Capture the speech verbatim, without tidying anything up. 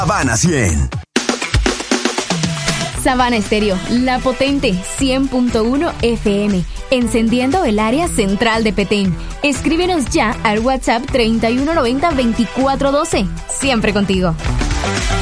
Sabana cien. Sabana Estéreo, la potente cien punto uno F M, encendiendo el área central de Petén. Escríbenos ya al WhatsApp treinta y uno noventa veinticuatro doce. Siempre contigo.